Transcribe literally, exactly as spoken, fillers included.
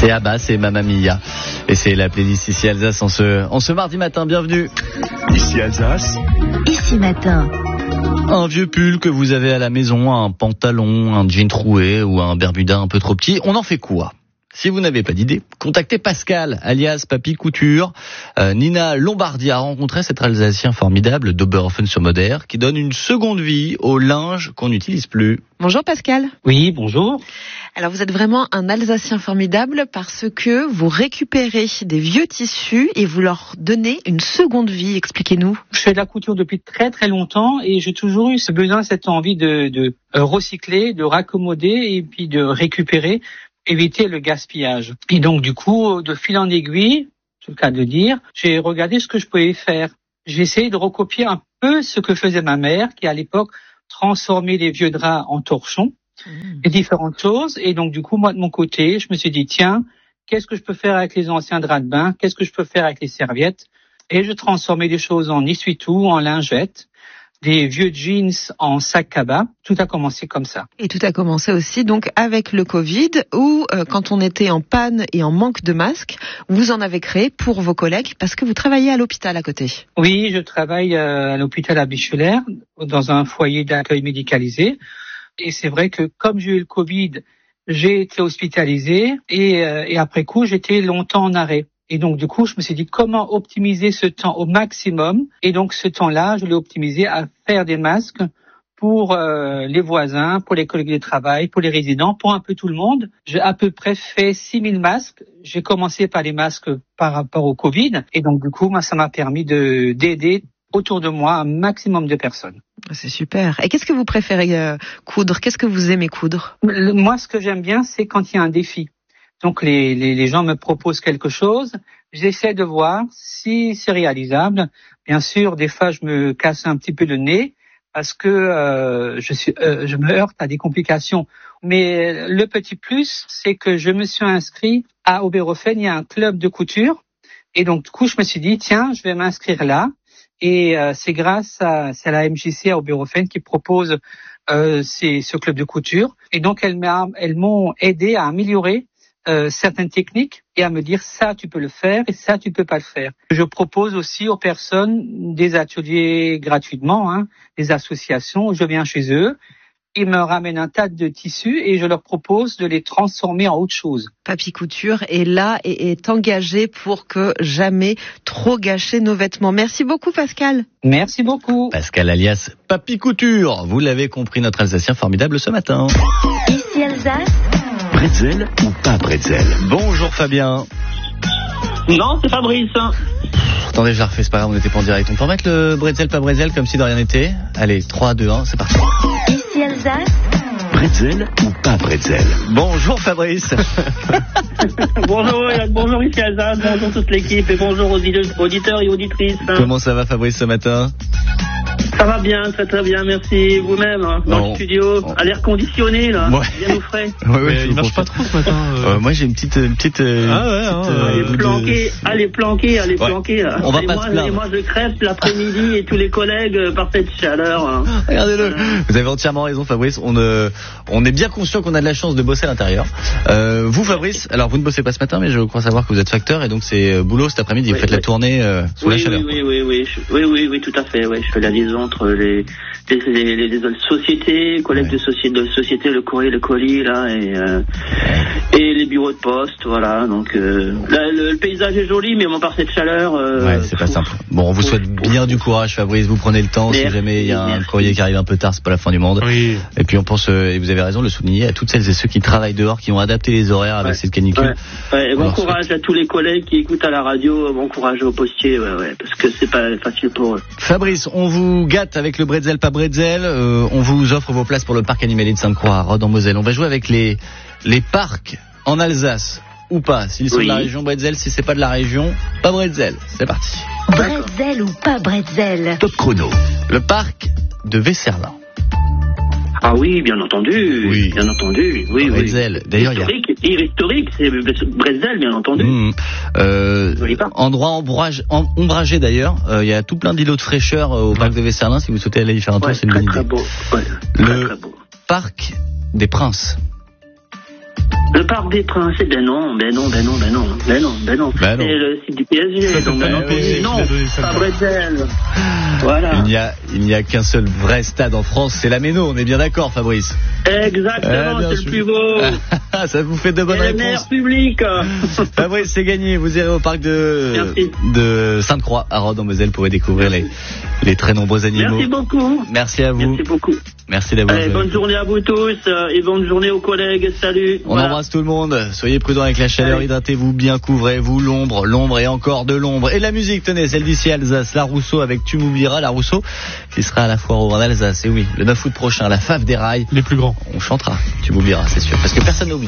C'est Abba, c'est Mamma Mia. Et c'est la playlist Ici Alsace en ce, en ce mardi matin. Bienvenue. Ici Alsace. Ici matin. Un vieux pull que vous avez à la maison, un pantalon, un jean troué ou un bermuda un peu trop petit, on en fait quoi ? Si vous n'avez pas d'idée, contactez Pascal, alias Papy Couture. Euh, Nina Lombardi a rencontré cet Alsacien formidable d'Oberhofen-sur-Moder qui donne une seconde vie au linge qu'on n'utilise plus. Bonjour Pascal. Oui, bonjour. Alors vous êtes vraiment un Alsacien formidable parce que vous récupérez des vieux tissus et vous leur donnez une seconde vie. Expliquez-nous. Je fais de la couture depuis très très longtemps et j'ai toujours eu ce besoin, cette envie de, de recycler, de raccommoder et puis de récupérer, éviter le gaspillage. Et donc du coup, de fil en aiguille, c'est le cas de dire, j'ai regardé ce que je pouvais faire. J'ai essayé de recopier un peu ce que faisait ma mère qui à l'époque transformait les vieux draps en torchons. Et différentes choses. Et donc, du coup, moi, de mon côté, je me suis dit, tiens, qu'est-ce que je peux faire avec les anciens draps de bain? Qu'est-ce que je peux faire avec les serviettes? Et je transformais des choses en essuie-tout, en lingettes, des vieux jeans en sac cabas. Tout a commencé comme ça. Et tout a commencé aussi donc avec le Covid où, euh, quand on était en panne et en manque de masques, vous en avez créé pour vos collègues parce que vous travaillez à l'hôpital à côté. Oui, je travaille euh, à l'hôpital à Bischelaire, dans un foyer d'accueil médicalisé. Et c'est vrai que comme j'ai eu le Covid, j'ai été hospitalisé et, euh, et après coup, j'étais longtemps en arrêt. Et donc, du coup, je me suis dit comment optimiser ce temps au maximum. Et donc, ce temps-là, je l'ai optimisé à faire des masques pour euh, les voisins, pour les collègues de travail, pour les résidents, pour un peu tout le monde. J'ai à peu près fait six mille masques. J'ai commencé par les masques par rapport au Covid. Et donc, du coup, moi, ça m'a permis de d'aider autour de moi un maximum de personnes. C'est super. Et qu'est-ce que vous préférez euh, coudre? Qu'est-ce que vous aimez coudre? Le, moi, ce que j'aime bien, c'est quand il y a un défi. Donc, les, les, les gens me proposent quelque chose. J'essaie de voir si c'est réalisable. Bien sûr, des fois, je me casse un petit peu le nez parce que euh, je, suis, euh, je me heurte à des complications. Mais le petit plus, c'est que je me suis inscrit à Oberhofen. Il y a un club de couture. Et donc, du coup, je me suis dit, tiens, je vais m'inscrire là. Et euh, c'est grâce à, c'est à la M J C à Oberhofen qui propose euh, ces, ce club de couture. Et donc, elles, m'a, elles m'ont aidé à améliorer euh, certaines techniques et à me dire ça, tu peux le faire et ça, tu peux pas le faire. Je propose aussi aux personnes des ateliers gratuitement, hein, des associations. Je viens chez eux. Ils me ramènent un tas de tissus et je leur propose de les transformer en autre chose. Papy Couture est là et est engagé pour que jamais trop gâcher nos vêtements. Merci beaucoup Pascal. Merci beaucoup. Pascal alias Papy Couture. Vous l'avez compris, notre Alsacien formidable ce matin. Ici Alsace. Bretzel ou pas bretzel? Bonjour Fabien. Non, c'est Fabrice. Attendez, je la refais, c'est pas grave, on n'était pas en direct. On peut remettre le bretzel, pas bretzel, comme si de rien n'était. Allez, trois, deux, un, c'est parti. Ici Alsace. Bretzel ou pas bretzel? Bonjour Fabrice. Bonjour, bonjour ici Alsace, bonjour toute l'équipe et bonjour aux auditeurs et auditrices. Comment ça va Fabrice ce matin? Ça va bien, très très bien, merci. Vous-même, hein, dans non. le studio, à l'air conditionné, là, ouais. bien au frais. Ouais, ouais, il marche pas trop ce matin. Euh... Euh, moi j'ai une petite, une petite. Euh, ah ouais. Hein, petite, euh, allez planquer, de... allez planquer, allez ouais. planquer. Là. On va et pas moi, se plaindre. Et moi je crève l'après-midi et tous les collègues euh, par cette chaleur. Hein. Regardez-le. Voilà. Vous avez entièrement raison, Fabrice. On, euh, on est bien conscient qu'on a de la chance de bosser à l'intérieur. Euh, vous, Fabrice, alors vous ne bossez pas ce matin, mais je crois savoir que vous êtes facteur et donc c'est boulot cet après-midi. Oui, vous faites oui. la tournée euh, sous oui, la chaleur. Oui, oui, oui, oui, je, oui, oui, oui, tout à fait. Ouais, je fais la liaison entre les Les, les, les, les sociétés, collègues ouais. de, société, de société, le courrier, le colis, là, et, euh, et les bureaux de poste, voilà. Donc, euh, là, le, le paysage est joli, mais bon, par cette chaleur. Euh, ouais, c'est pas simple. Bon, on vous souhaite bien du courage, Fabrice. Vous prenez le temps. Merci, si jamais il y a un merci. courrier qui arrive un peu tard, c'est pas la fin du monde. Oui. Et puis on pense, euh, et vous avez raison de le souligner, à toutes celles et ceux qui travaillent dehors, qui ont adapté les horaires avec ouais. cette canicule. Ouais. Ouais, et bon courage souhaite. à tous les collègues qui écoutent à la radio. Bon courage aux postiers, ouais, ouais, parce que c'est pas facile pour eux. Fabrice, on vous gâte avec le bretzel, pas bretzel. Euh, on vous offre vos places pour le parc animalier de Sainte-Croix à Rhodes en Moselle. On va jouer avec les, les parcs en Alsace ou pas. S'ils sont oui. de la région bretzel, si c'est pas de la région, pas bretzel. C'est parti. Bretzel ou pas bretzel? Top chrono. Le parc de Vesserlin. Ah oui, bien entendu. Oui. Bien entendu. Oui, bretzel. Oui. D'ailleurs, historique, il y a... historique, c'est bretzel, bien entendu. Mmh. Euh, endroit ombrage, ombragé d'ailleurs. Il euh, y a tout plein d'îlots de fraîcheur euh, au parc de Vesserlin. Si vous souhaitez aller y faire un tour, ouais, c'est une bonne idée. Très beau. Ouais, le très, très beau. parc des Princes. Le Parc des Princes, eh ben non, ben non, ben non, ben non, ben non, ben non. Ben non. C'est le site du P S G, donc ben non, oui, non, oui, pas Bretzel. Voilà. Il n'y a, il n'y a qu'un seul vrai stade en France, c'est la Méno, on est bien d'accord, Fabrice? Exactement, Ah, bien c'est sûr. le plus beau. Ça vous fait de bonnes Et le maire réponses. public. Fabrice, c'est gagné. Vous irez au parc de, Merci. de Sainte-Croix à Rhodes en Moselle pour y découvrir les, les très nombreux animaux. Merci beaucoup. Merci à vous. Merci beaucoup. Merci d'avoir Allez, joué. bonne journée à vous tous euh, et bonne journée aux collègues. Salut. On Voilà. embrasse tout le monde. Soyez prudents avec la chaleur, Allez. hydratez-vous bien, couvrez-vous. L'ombre, l'ombre et encore de l'ombre. Et la musique, tenez, celle d'ici Alsace, La Rousseau avec Tu m'oublieras, La Rousseau, qui sera à la foire au vin d'Alsace. Et oui, le neuf août prochain, la Fave des Rails. Les plus grands. On chantera. Tu m'oublieras, c'est sûr. Parce que personne n'oublie.